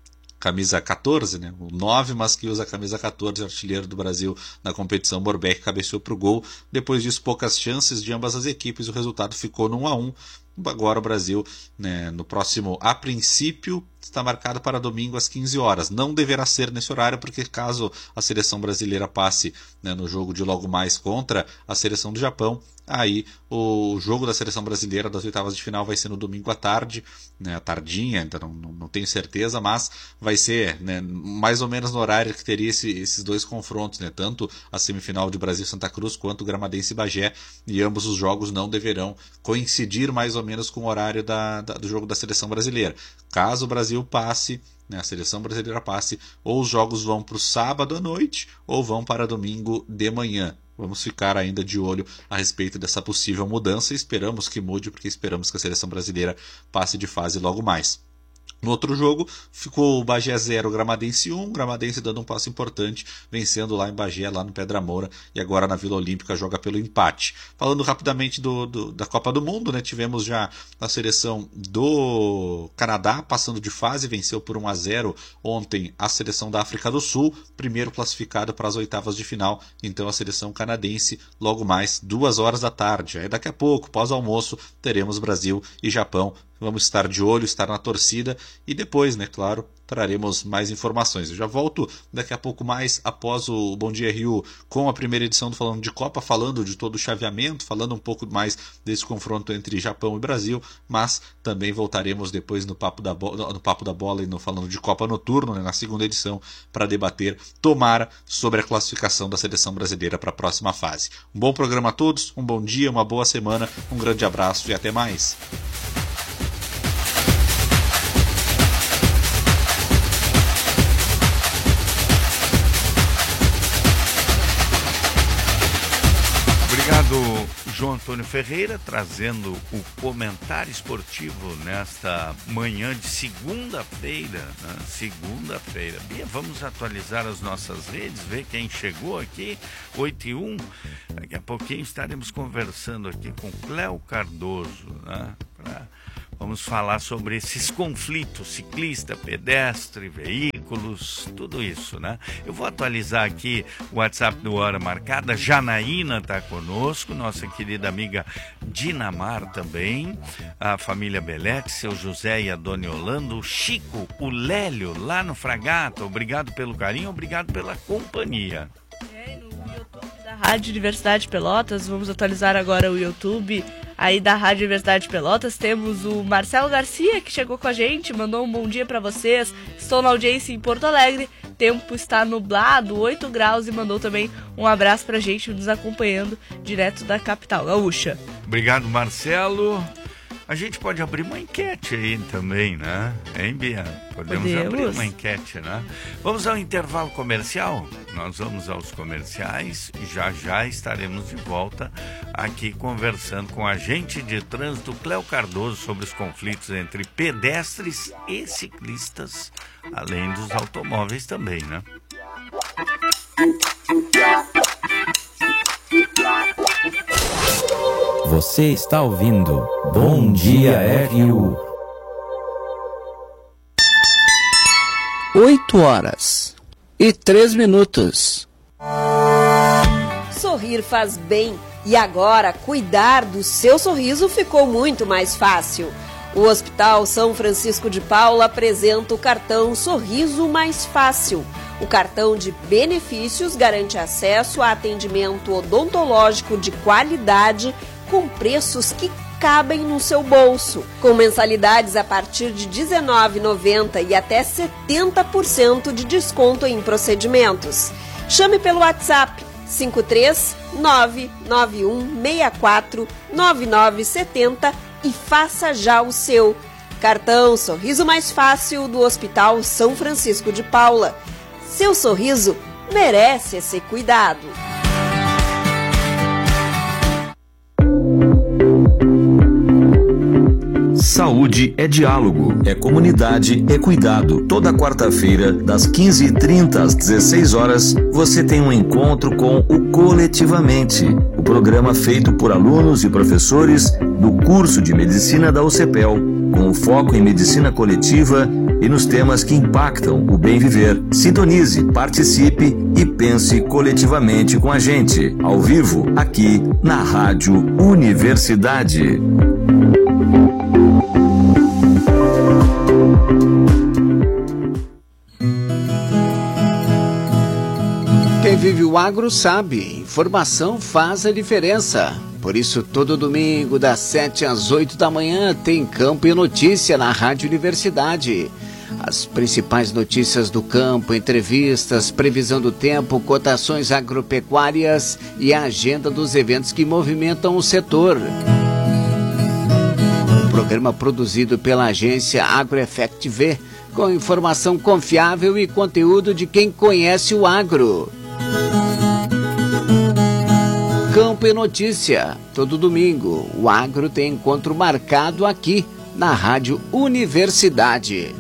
camisa catorze, né? O nove, mas que usa a camisa catorze, artilheiro do Brasil na competição, Borbeck, cabeceou para o gol. Depois disso, poucas chances de ambas as equipes, o resultado ficou no um a um. Agora o Brasil, né, no próximo, a princípio, está marcado para domingo às quinze horas. Não deverá ser nesse horário, porque caso a seleção brasileira passe, né, no jogo de logo mais contra a seleção do Japão, aí o jogo da seleção brasileira das oitavas de final vai ser no domingo à tarde, né, tardinha, então não, não, não tenho certeza, mas vai ser, né, mais ou menos no horário que teria esse, esses dois confrontos, né, tanto a semifinal de Brasil Santa Cruz quanto o Gramadense e Bagé, e ambos os jogos não deverão coincidir mais ou menos com o horário da, da, do jogo da seleção brasileira. Caso o Brasil passe, né, a seleção brasileira passe, ou os jogos vão para o sábado à noite ou vão para domingo de manhã. Vamos ficar ainda de olho a respeito dessa possível mudança e esperamos que mude, porque esperamos que a seleção brasileira passe de fase logo mais. No outro jogo, ficou o Bagé zero, Gramadense um, Gramadense dando um passo importante, vencendo lá em Bagé, lá no Pedra Moura, e agora na Vila Olímpica joga pelo empate. Falando rapidamente do, do, da Copa do Mundo, né, tivemos já a seleção do Canadá passando de fase, venceu por um a zero ontem a seleção da África do Sul, primeiro classificado para as oitavas de final, então a seleção canadense logo mais, duas horas da tarde. Aí daqui a pouco, pós-almoço, teremos Brasil e Japão, vamos estar de olho, estar na torcida e depois, né, claro, traremos mais informações. Eu já volto daqui a pouco mais após o Bom Dia R U com a primeira edição do Falando de Copa, falando de todo o chaveamento, falando um pouco mais desse confronto entre Japão e Brasil, mas também voltaremos depois no Papo da, Bo- no Papo da Bola e no Falando de Copa Noturno, né, na segunda edição, para debater, tomara, sobre a classificação da seleção brasileira para a próxima fase. Um bom programa a todos, um bom dia, uma boa semana, um grande abraço e até mais. Obrigado, João Antônio Ferreira, trazendo o comentário esportivo nesta manhã de segunda-feira, né? Segunda-feira. Bia, vamos atualizar as nossas redes, ver quem chegou aqui, oito e um. Daqui a pouquinho estaremos conversando aqui com Cléo Cardoso, né? Pra... Vamos falar sobre esses conflitos, ciclista, pedestre, veículos, tudo isso, né? Eu vou atualizar aqui o WhatsApp do Hora Marcada. Janaína está conosco, nossa querida amiga Dinamar também, a família Belete, seu José e a Dona Yolanda, o Chico, o Lélio, lá no Fragata. Obrigado pelo carinho, obrigado pela companhia. É, no YouTube da Rádio Universidade Pelotas, vamos atualizar agora o YouTube aí da Rádio Universidade Pelotas. Temos o Marcelo Garcia, que chegou com a gente, mandou um bom dia para vocês. Estou na audiência em Porto Alegre, tempo está nublado, oito graus, e mandou também um abraço pra gente, nos acompanhando direto da capital gaúcha. Obrigado, Marcelo. A gente pode abrir uma enquete aí também, né? Hein, Bia? Podemos, Podemos abrir uma enquete, né? Vamos ao intervalo comercial? Nós vamos aos comerciais e já já estaremos de volta aqui conversando com o agente de trânsito Cléo Cardoso sobre os conflitos entre pedestres e ciclistas, além dos automóveis também, né? Você está ouvindo Bom Dia R U. Oito horas e três minutos. Sorrir faz bem e agora cuidar do seu sorriso ficou muito mais fácil. O Hospital São Francisco de Paula apresenta o cartão Sorriso Mais Fácil. O cartão de benefícios garante acesso a atendimento odontológico de qualidade com preços que cabem no seu bolso, com mensalidades a partir de dezenove reais e noventa centavos e até setenta por cento de desconto em procedimentos. Chame pelo WhatsApp cinco três nove nove um seis quatro nove nove sete zero e faça já o seu. Cartão Sorriso Mais Fácil do Hospital São Francisco de Paula. Seu sorriso merece esse cuidado. Saúde é diálogo, é comunidade, é cuidado. Toda quarta-feira, das quinze e trinta às dezesseis horas, você tem um encontro com o Coletivamente, o programa feito por alunos e professores do curso de Medicina da U C P E L, com foco em medicina coletiva e nos temas que impactam o bem viver. Sintonize, participe e pense coletivamente com a gente, ao vivo, aqui na Rádio Universidade. Quem vive o agro sabe, informação faz a diferença. Por isso, todo domingo, das sete às oito da manhã, tem Campo e Notícia na Rádio Universidade. As principais notícias do campo, entrevistas, previsão do tempo, cotações agropecuárias e a agenda dos eventos que movimentam o setor. Um programa produzido pela agência AgroEffect V, com informação confiável e conteúdo de quem conhece o agro. Campo e Notícia, todo domingo, o agro tem encontro marcado aqui na Rádio Universidade.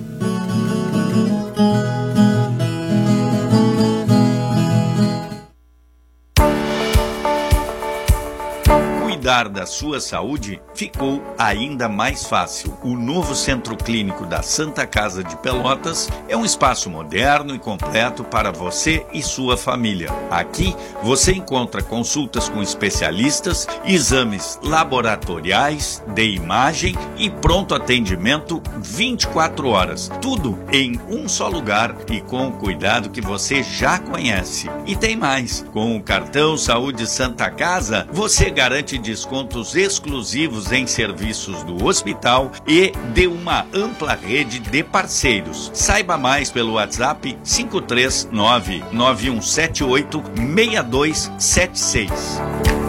Cuidar cuidar da sua saúde ficou ainda mais fácil. O novo Centro Clínico da Santa Casa de Pelotas é um espaço moderno e completo para você e sua família. Aqui você encontra consultas com especialistas, exames laboratoriais, de imagem e pronto atendimento vinte e quatro horas. Tudo em um só lugar e com o cuidado que você já conhece. E tem mais, com o cartão Saúde Santa Casa, você garante descontos exclusivos em serviços do hospital e de uma ampla rede de parceiros. Saiba mais pelo WhatsApp cinco três nove nove um sete oito seis dois sete seis.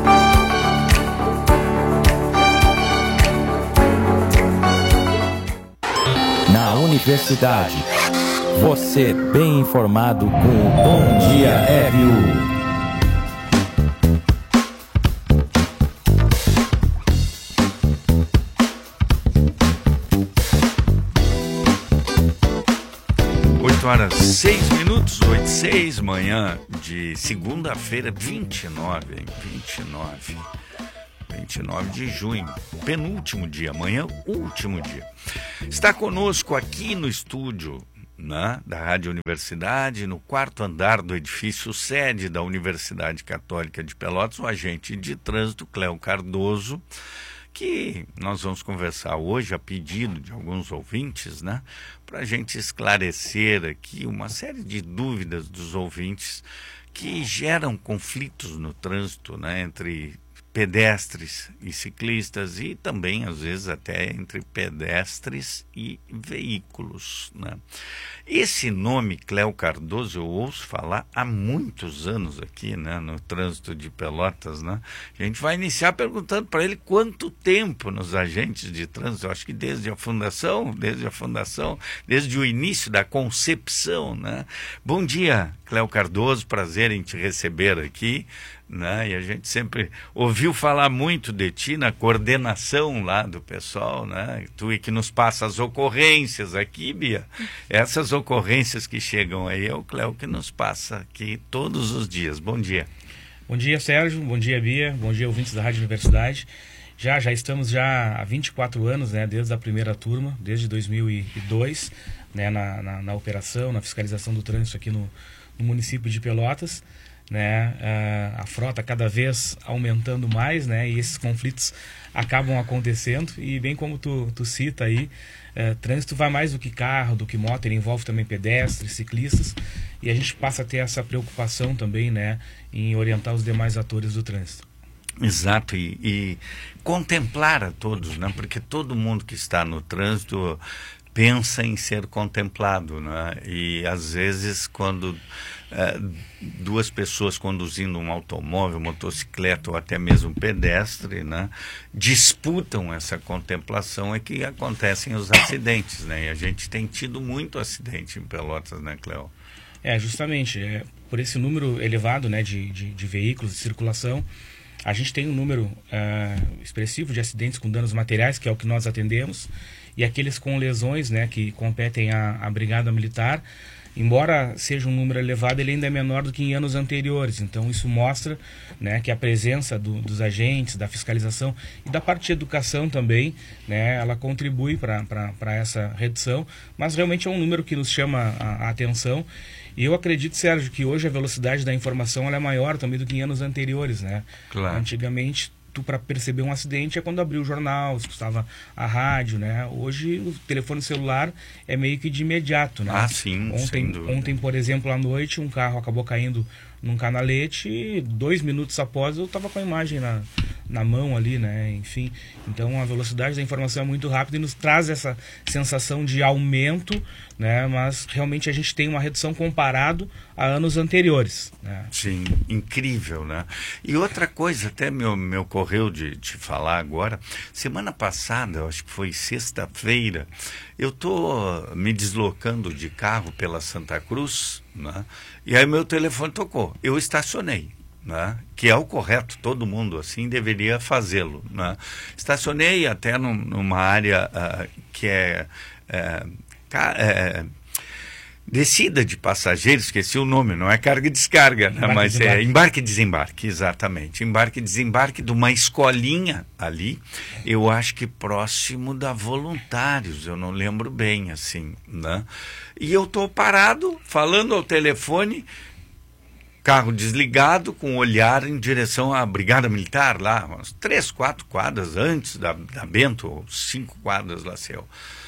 Na Universidade, você bem informado com o Bom Dia R U. oito horas seis minutos, oito e seis, manhã de segunda-feira, vinte e nove, hein? vinte e nove. vinte e nove de junho, penúltimo dia, amanhã, último dia. Está conosco aqui no estúdio, né, da Rádio Universidade, no quarto andar do edifício sede da Universidade Católica de Pelotas, o agente de trânsito, Cléo Cardoso, que nós vamos conversar hoje a pedido de alguns ouvintes, né, para a gente esclarecer aqui uma série de dúvidas dos ouvintes que geram conflitos no trânsito, né, entre pedestres e ciclistas e também, às vezes, até entre pedestres e veículos, né? Esse nome, Cléo Cardoso, eu ouço falar há muitos anos aqui, né, no trânsito de Pelotas, né? A gente vai iniciar perguntando para ele quanto tempo nos agentes de trânsito, eu acho que desde a fundação, desde a fundação, desde o início da concepção, né? Bom dia, Cléo Cardoso, prazer em te receber aqui. Né? E a gente sempre ouviu falar muito de ti na coordenação lá do pessoal, né? Tu e que nos passa as ocorrências aqui, Bia. Essas ocorrências que chegam aí é o Cléo que nos passa aqui todos os dias. Bom dia. Bom dia, Sérgio. Bom dia, Bia. Bom dia, ouvintes da Rádio Universidade. Já, já estamos já há vinte e quatro anos, né? Desde a primeira turma, desde dois mil e dois, né? Na, na, na operação, na fiscalização do trânsito aqui no, no município de Pelotas. Né, a frota cada vez aumentando mais, né, e esses conflitos acabam acontecendo e bem como tu, tu cita aí, é, trânsito vai mais do que carro, do que moto, ele envolve também pedestres, ciclistas, e a gente passa a ter essa preocupação também, né, em orientar os demais atores do trânsito. Exato, e, e contemplar a todos, né, porque todo mundo que está no trânsito pensa em ser contemplado, né, e às vezes quando Uh, duas pessoas conduzindo um automóvel, motocicleta ou até mesmo pedestre, né, disputam essa contemplação, é que acontecem os acidentes, né? E a gente tem tido muito acidente em Pelotas, né, Cléo? É, justamente, é, por esse número elevado, né, de, de, de veículos de circulação, a gente tem um número uh, expressivo de acidentes com danos materiais, que é o que nós atendemos, e aqueles com lesões, né, que competem à, à Brigada Militar. Embora seja um número elevado, ele ainda é menor do que em anos anteriores. Então isso mostra, né, que a presença do, dos agentes, da fiscalização e da parte de educação também, né, ela contribui para essa redução. Mas realmente é um número que nos chama a, a atenção. E eu acredito, Sérgio, que hoje a velocidade da informação ela é maior também do que em anos anteriores, né? Claro. Antigamente, tu para perceber um acidente é quando abriu o jornal, escutava a rádio, né? Hoje o telefone celular é meio que de imediato, né? Ah, sim, ontem, ontem, por exemplo, à noite, um carro acabou caindo num canalete e dois minutos após eu estava com a imagem na, na mão ali, né? Enfim, então a velocidade da informação é muito rápida e nos traz essa sensação de aumento, né? Mas realmente a gente tem uma redução comparado a anos anteriores, né? Sim, incrível, né? E outra coisa, até me, me ocorreu de te falar agora, semana passada, eu acho que foi sexta-feira, eu estou me deslocando de carro pela Santa Cruz, né? E aí meu telefone tocou, eu estacionei, né? Que é o correto, todo mundo assim deveria fazê-lo, né? Estacionei até num, numa área uh, que é, é, é descida de passageiros, esqueci o nome, não é carga e descarga, né? Embarque, Mas desembarque. é embarque e desembarque, exatamente. Embarque e desembarque de uma escolinha ali, eu acho que próximo da Voluntários, eu não lembro bem, assim, né? E eu tô parado, falando ao telefone, carro desligado, com o olhar em direção à Brigada Militar, lá, umas três, quatro quadras antes da, da Bento, ou cinco quadras lá, seu.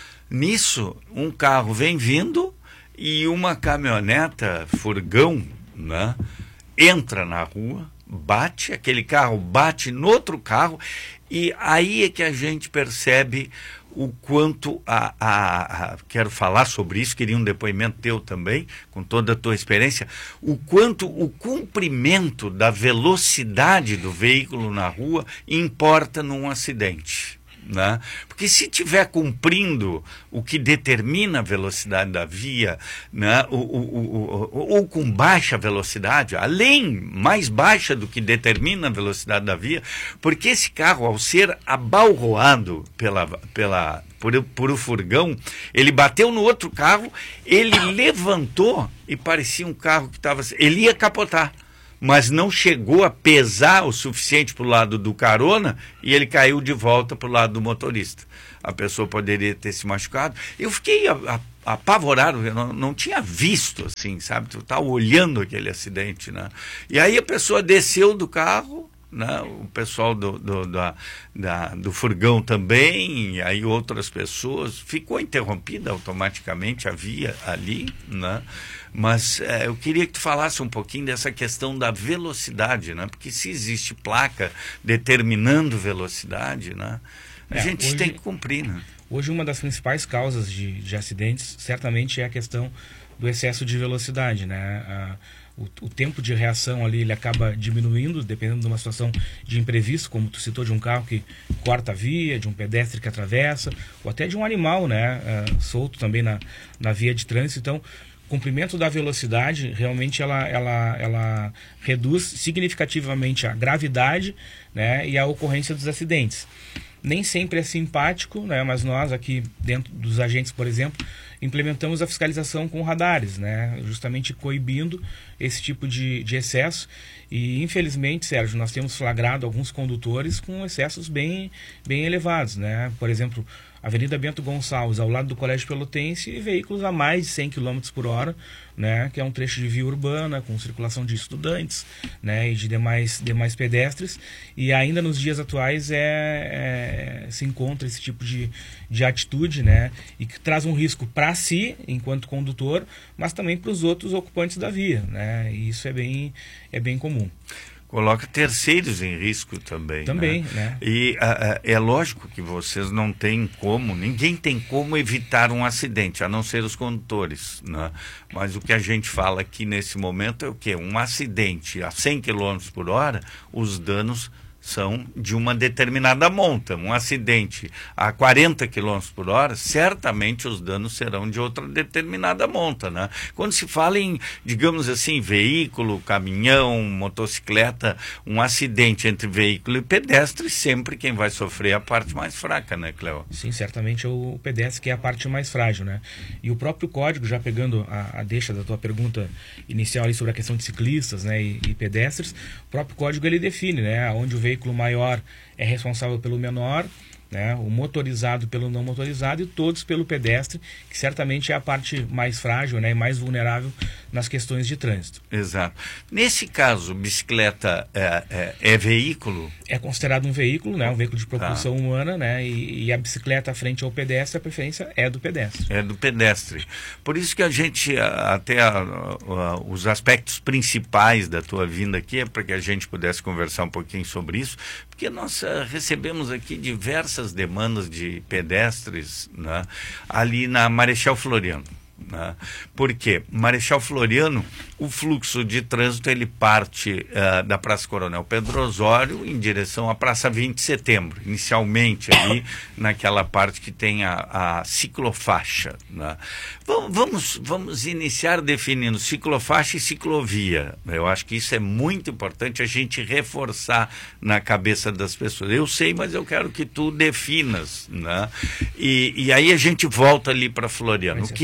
Nisso, um carro vem vindo e uma caminhoneta, furgão, né, entra na rua, bate, aquele carro bate no outro carro, e aí é que a gente percebe o quanto a, a, a quero falar sobre isso, queria um depoimento teu também, com toda a tua experiência, o quanto o cumprimento da velocidade do veículo na rua importa num acidente, né? Porque se estiver cumprindo o que determina a velocidade da via, né? o, o, o, o, ou com baixa velocidade, além, mais baixa do que determina a velocidade da via, porque esse carro, ao ser abalroado pela, pela, por, por o furgão, ele bateu no outro carro, ele levantou e parecia um carro que estava... Ele ia capotar, mas não chegou a pesar o suficiente para o lado do carona e ele caiu de volta para o lado do motorista. A pessoa poderia ter se machucado. Eu fiquei a, a, apavorado, eu não, não tinha visto, assim, sabe? Tu estava olhando aquele acidente, né? E aí a pessoa desceu do carro, né? O pessoal do, do, da, da, do furgão também, e aí outras pessoas, ficou interrompida automaticamente a via ali, né? Mas é, eu queria que tu falasse um pouquinho dessa questão da velocidade, né? Porque se existe placa determinando velocidade, né? A é, gente hoje, tem que cumprir, né? Hoje uma das principais causas de, de acidentes certamente é a questão do excesso de velocidade, né? A, o, o tempo de reação ali ele acaba diminuindo, dependendo de uma situação de imprevisto, como tu citou, de um carro que corta a via, de um pedestre que atravessa, ou até de um animal, né? Uh, solto também na, na via de trânsito. Então, cumprimento da velocidade, realmente ela, ela, ela reduz significativamente a gravidade, né, e a ocorrência dos acidentes. Nem sempre é simpático, né, mas nós aqui dentro dos agentes, por exemplo, implementamos a fiscalização com radares, né, justamente coibindo esse tipo de, de excesso. E infelizmente, Sérgio, nós temos flagrado alguns condutores com excessos bem, bem elevados, né? Por exemplo, Avenida Bento Gonçalves, ao lado do Colégio Pelotense, e veículos a mais de cem quilômetros por hora, né, que é um trecho de via urbana, com circulação de estudantes, né, e de demais, demais pedestres, e ainda nos dias atuais é, é, se encontra esse tipo de, de atitude, né, e que traz um risco para si, enquanto condutor, mas também para os outros ocupantes da via, né, e isso é bem, é bem comum. Coloca terceiros em risco também. Também, né? né? E a, a, é lógico que vocês não têm como, ninguém tem como evitar um acidente, a não ser os condutores, né? Mas o que a gente fala aqui nesse momento é o quê? Um acidente a cem quilômetros por hora, os danos são de uma determinada monta. Um acidente a quarenta quilômetros por hora, certamente os danos serão de outra determinada monta, né? Quando se fala em, digamos assim, veículo, caminhão, motocicleta, um acidente entre veículo e pedestre, sempre quem vai sofrer é a parte mais fraca, né, Cleo? Sim, certamente é o pedestre que é a parte mais frágil, né? E o próprio código, já pegando a, a deixa da tua pergunta inicial ali sobre a questão de ciclistas, né, e, e pedestres, o próprio código ele define, né, onde o veículo veículo maior é responsável pelo menor, né, o motorizado pelo não motorizado e todos pelo pedestre, que certamente é a parte mais frágil, né, e mais vulnerável nas questões de trânsito. Exato. Nesse caso, bicicleta é, é, é veículo? É considerado um veículo, né, um veículo de propulsão tá. humana, né, e, e a bicicleta frente ao pedestre, a preferência é do pedestre. É do pedestre. Por isso que a gente, até a, a, os aspectos principais da tua vinda aqui, é para que a gente pudesse conversar um pouquinho sobre isso, porque nós a, recebemos aqui diversas demandas de pedestres, né, ali na Marechal Floriano. Né? Por quê? Marechal Floriano, o fluxo de trânsito ele parte uh, da Praça Coronel Pedro Osório em direção à Praça vinte de Setembro, inicialmente ali naquela parte que tem a, a ciclofaixa. Né? Vamos, vamos iniciar definindo ciclofaixa e ciclovia. Eu acho que isso é muito importante a gente reforçar na cabeça das pessoas. Eu sei, mas eu quero que tu definas. Né? E, e aí a gente volta ali para Floriano. O que é a ciclofaixa?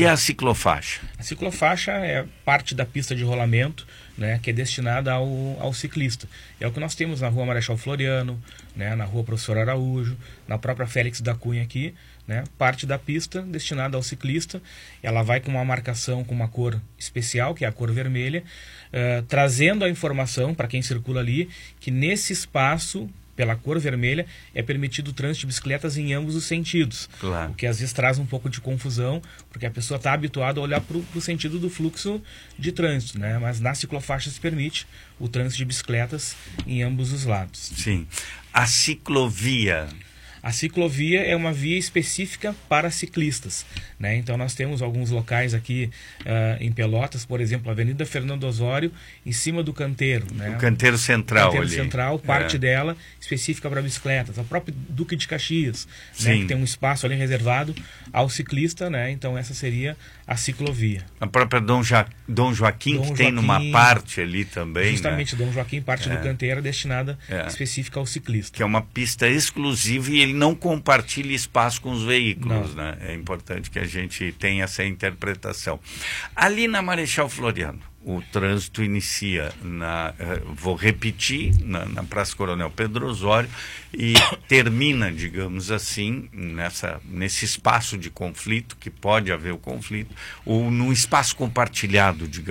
ciclofaixa? A ciclofaixa é parte da pista de rolamento, né, que é destinada ao, ao ciclista. É o que nós temos na Rua Marechal Floriano, né, na Rua Professor Araújo, na própria Félix da Cunha aqui, né, parte da pista destinada ao ciclista. Ela vai com uma marcação com uma cor especial, que é a cor vermelha, uh, trazendo a informação para quem circula ali, que nesse espaço, pela cor vermelha, é permitido o trânsito de bicicletas em ambos os sentidos. Claro. O que às vezes traz um pouco de confusão, porque a pessoa está habituada a olhar para o sentido do fluxo de trânsito, né? Mas na ciclofaixa se permite o trânsito de bicicletas em ambos os lados. Sim. A ciclovia... A ciclovia é uma via específica para ciclistas, né? Então nós temos alguns locais aqui uh, em Pelotas, por exemplo, a Avenida Fernando Osório, em cima do canteiro, né? O canteiro central. O canteiro ali. central, parte é. dela específica para bicicletas. A própria Duque de Caxias, né? Que tem um espaço ali reservado ao ciclista, né? Então essa seria a ciclovia. A própria Dom, ja... Dom Joaquim, Dom que Joaquim, tem numa parte ali também, justamente, né? Dom Joaquim, parte é. do canteiro destinada é. específica ao ciclista. Que é uma pista exclusiva e ele não compartilha espaço com os veículos, não. né? É importante que a gente tenha essa interpretação. Ali na Marechal Floriano, o trânsito inicia na, uh, vou repetir, na, na Praça Coronel Pedro Osório e termina, digamos assim, nessa, nesse espaço de conflito, que pode haver o conflito, ou num espaço compartilhado, digamos.